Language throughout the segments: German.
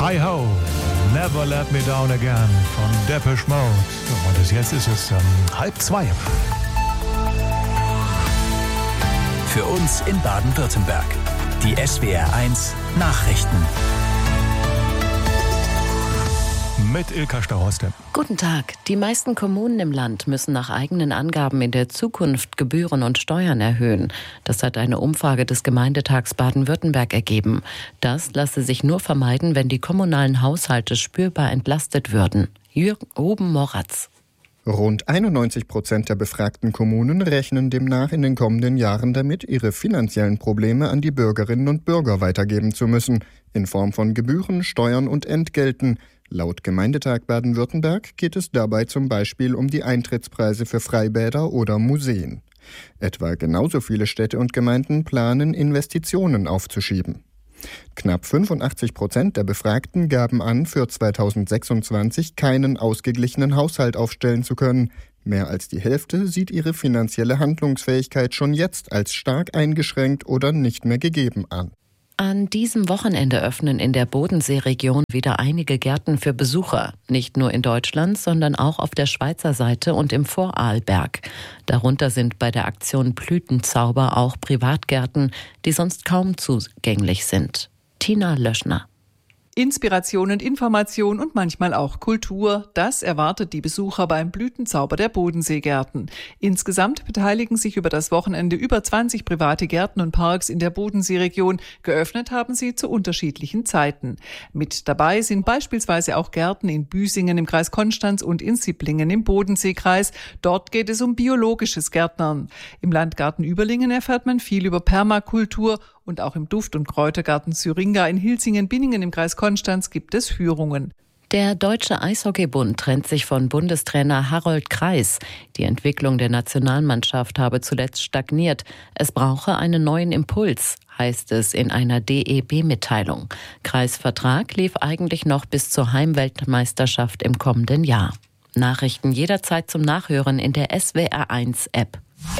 Hi Ho, Never Let Me Down Again von Depeche Mode. Und jetzt ist es 1:30. Für uns in Baden-Württemberg. Die SWR1 Nachrichten. Mit Ilka Stauhorste. Guten Tag. Die meisten Kommunen im Land müssen nach eigenen Angaben in der Zukunft Gebühren und Steuern erhöhen. Das hat eine Umfrage des Gemeindetags Baden-Württemberg ergeben. Das lasse sich nur vermeiden, wenn die kommunalen Haushalte spürbar entlastet würden. Jürgen Oben-Moratz. Rund 91% der befragten Kommunen rechnen demnach in den kommenden Jahren damit, ihre finanziellen Probleme an die Bürgerinnen und Bürger weitergeben zu müssen, in Form von Gebühren, Steuern und Entgelten. Laut Gemeindetag Baden-Württemberg geht es dabei zum Beispiel um die Eintrittspreise für Freibäder oder Museen. Etwa genauso viele Städte und Gemeinden planen, Investitionen aufzuschieben. Knapp 85% der Befragten gaben an, für 2026 keinen ausgeglichenen Haushalt aufstellen zu können. Mehr als die Hälfte sieht ihre finanzielle Handlungsfähigkeit schon jetzt als stark eingeschränkt oder nicht mehr gegeben an. An diesem Wochenende öffnen in der Bodenseeregion wieder einige Gärten für Besucher. Nicht nur in Deutschland, sondern auch auf der Schweizer Seite und im Vorarlberg. Darunter sind bei der Aktion Blütenzauber auch Privatgärten, die sonst kaum zugänglich sind. Tina Löschner. Inspiration und Information und manchmal auch Kultur, das erwartet die Besucher beim Blütenzauber der Bodenseegärten. Insgesamt beteiligen sich über das Wochenende über 20 private Gärten und Parks in der Bodenseeregion. Geöffnet haben sie zu unterschiedlichen Zeiten. Mit dabei sind beispielsweise auch Gärten in Büsingen im Kreis Konstanz und in Sipplingen im Bodenseekreis. Dort geht es um biologisches Gärtnern. Im Landgarten Überlingen erfährt man viel über Permakultur. Und auch im Duft- und Kräutergarten Syringa in Hilsingen-Binningen im Kreis Konstanz gibt es Führungen. Der Deutsche Eishockeybund trennt sich von Bundestrainer Harold Kreis. Die Entwicklung der Nationalmannschaft habe zuletzt stagniert. Es brauche einen neuen Impuls, heißt es in einer DEB-Mitteilung. Kreis' Vertrag lief eigentlich noch bis zur Heimweltmeisterschaft im kommenden Jahr. Nachrichten jederzeit zum Nachhören in der SWR1-App.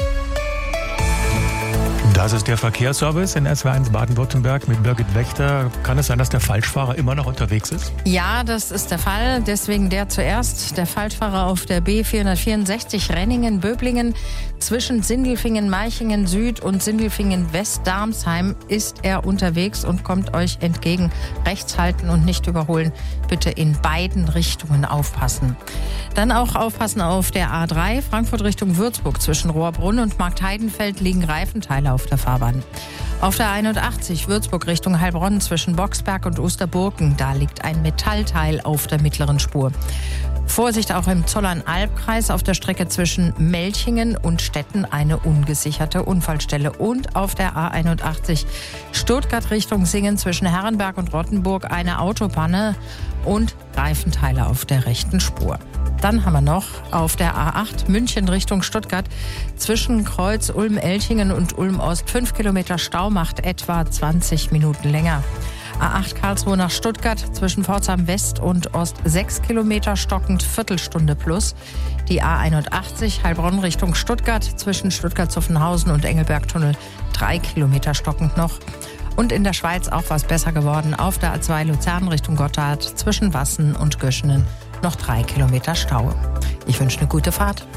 Das ist der Verkehrsservice in SWR1 Baden-Württemberg mit Birgit Wächter. Kann es sein, dass der Falschfahrer immer noch unterwegs ist? Ja, das ist der Fall. Deswegen der zuerst. Der Falschfahrer auf der B464 Renningen-Böblingen zwischen Sindelfingen-Meichingen Süd und Sindelfingen-West-Darmsheim ist er unterwegs und kommt euch entgegen. Rechts halten und nicht überholen. Bitte in beiden Richtungen aufpassen. Dann auch aufpassen auf der A3 Frankfurt Richtung Würzburg. Zwischen Rohrbrunn und Marktheidenfeld liegen Reifenteile auf der Fahrbahn. Auf der 81 Würzburg Richtung Heilbronn zwischen Boxberg und Osterburgen, da liegt ein Metallteil auf der mittleren Spur. Vorsicht auch im Zollern-Albkreis auf der Strecke zwischen Melchingen und Stetten eine ungesicherte Unfallstelle. Und auf der A81 Stuttgart Richtung Singen zwischen Herrenberg und Rottenburg eine Autopanne und Reifenteile auf der rechten Spur. Dann haben wir noch auf der A8 München Richtung Stuttgart zwischen Kreuz Ulm-Elchingen und Ulm-Ost 5 Kilometer Stau, macht etwa 20 Minuten länger. A8 Karlsruhe nach Stuttgart zwischen Pforzheim West und Ost 6 Kilometer stockend, Viertelstunde plus. Die A81 Heilbronn Richtung Stuttgart zwischen Stuttgart-Zuffenhausen und Engelbergtunnel 3 Kilometer stockend noch. Und in der Schweiz auch was besser geworden. Auf der A2 Luzern Richtung Gotthard zwischen Wassen und Göschenen noch 3 Kilometer Stau. Ich wünsche eine gute Fahrt.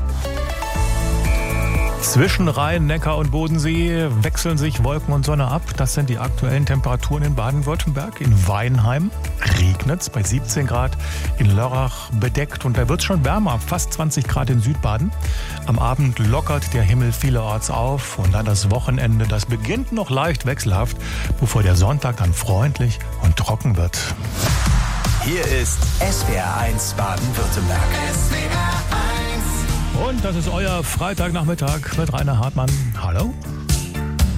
Zwischen Rhein, Neckar und Bodensee wechseln sich Wolken und Sonne ab. Das sind die aktuellen Temperaturen in Baden-Württemberg. In Weinheim regnet es bei 17 Grad, in Lörrach bedeckt und da wird es schon wärmer, fast 20 Grad in Südbaden. Am Abend lockert der Himmel vielerorts auf und dann das Wochenende, das beginnt noch leicht wechselhaft, bevor der Sonntag dann freundlich und trocken wird. Hier ist SWR1 Baden-Württemberg. Und das ist euer Freitagnachmittag mit Rainer Hartmann. Hallo.